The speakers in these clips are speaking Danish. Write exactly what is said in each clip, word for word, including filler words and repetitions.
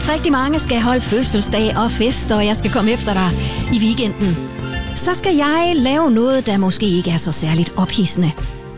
Hvis rigtig mange skal holde fødselsdag og fest, og jeg skal komme efter dig i weekenden, så skal jeg lave noget, der måske ikke er så særligt ophidsende.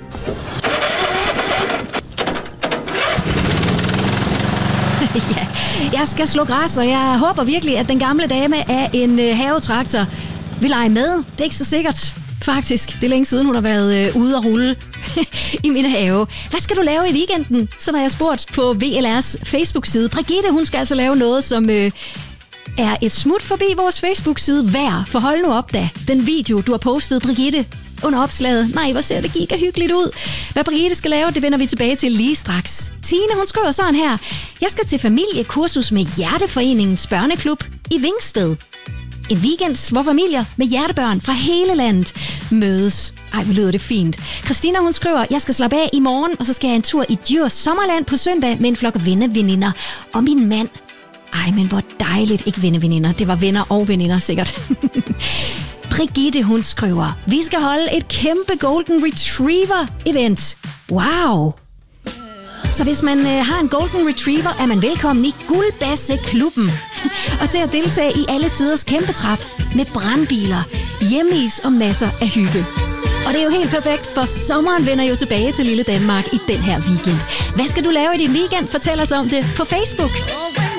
Ja, jeg skal slå græs, og jeg håber virkelig, at den gamle dame af en øh, havetraktor vil lege med. Det er ikke så sikkert, faktisk. Det er længe siden, hun har været øh, ude at rulle i min have. Hvad skal du lave i weekenden? Så har jeg spurgt på V L R's Facebook-side. Brigitte, hun skal altså lave noget, som øh, er et smut forbi vores Facebook-side værd. For hold nu op da, den video, du har postet, Brigitte, under opslaget. Nej, hvor ser det giga hyggeligt ud. Hvad Brigitte skal lave, det vender vi tilbage til lige straks. Tine, hun skriver sådan her. Jeg skal til familiekursus med Hjerteforeningens børneklub i Vingsted. En weekend, hvor familier med hjertebørn fra hele landet mødes. Ej, hvor lyder det fint. Christina, hun skriver, jeg skal slappe af i morgen, og så skal jeg en tur i Djurs Sommerland på søndag med en flok venneveninder og min mand. Ej, men hvor dejligt. Ikke venneveninder, det var venner og veninder sikkert. Brigitte, hun skriver, vi skal holde et kæmpe Golden Retriever-event. Wow! Så hvis man øh, har en Golden Retriever, er man velkommen i Guldbasse-klubben. Og til at deltage i alle tiders kæmpetræf med brandbiler, hjemmeis og masser af hygge. Og det er jo helt perfekt, for sommeren vender jo tilbage til lille Danmark i den her weekend. Hvad skal du lave i din weekend? Fortæl os om det på Facebook.